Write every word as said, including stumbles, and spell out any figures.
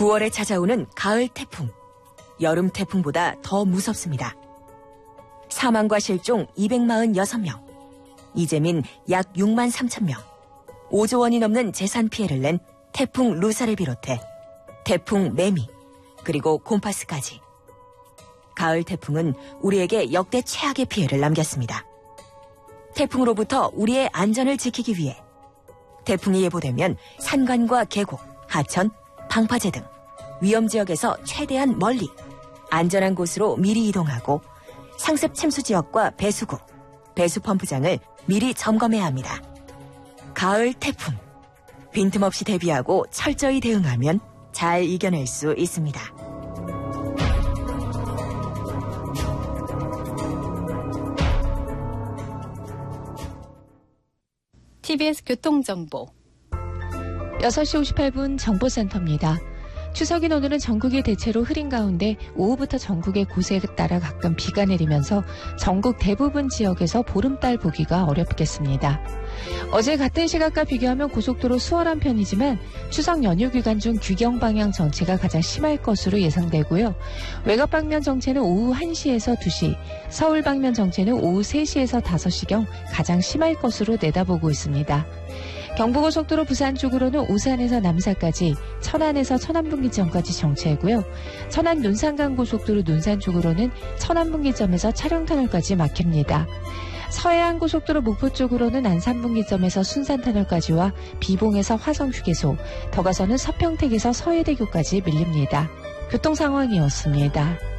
구월에 찾아오는 가을 태풍. 여름 태풍보다 더 무섭습니다. 사망과 실종 이백사십육 명, 이재민 약 육만 삼천 명, 오조 원이 넘는 재산 피해를 낸 태풍 루사를 비롯해 태풍 매미, 그리고 곰파스까지. 가을 태풍은 우리에게 역대 최악의 피해를 남겼습니다. 태풍으로부터 우리의 안전을 지키기 위해 태풍이 예보되면 산간과 계곡, 하천, 방파제 등 위험지역에서 최대한 멀리 안전한 곳으로 미리 이동하고 상습 침수 지역과 배수구, 배수펌프장을 미리 점검해야 합니다. 가을 태풍. 빈틈없이 대비하고 철저히 대응하면 잘 이겨낼 수 있습니다. 티비에스 교통정보 여섯 시 오십팔 분 정보센터입니다. 추석인 오늘은 전국이 대체로 흐린 가운데 오후부터 전국의 곳에 따라 가끔 비가 내리면서 전국 대부분 지역에서 보름달 보기가 어렵겠습니다. 어제 같은 시각과 비교하면 고속도로 수월한 편이지만 추석 연휴 기간 중 귀경 방향 정체가 가장 심할 것으로 예상되고요. 외곽 방면 정체는 오후 한 시에서 두 시, 서울 방면 정체는 오후 세 시에서 다섯 시경 가장 심할 것으로 내다보고 있습니다. 경부고속도로 부산 쪽으로는 오산에서 남사까지, 천안에서 천안분기점까지 정체고요. 천안 논산간고속도로 논산 쪽으로는 천안분기점에서 차량터널까지 막힙니다. 서해안고속도로 목포 쪽으로는 안산분기점에서 순산터널까지와 비봉에서 화성휴게소, 더 가서는 서평택에서 서해대교까지 밀립니다. 교통상황이었습니다.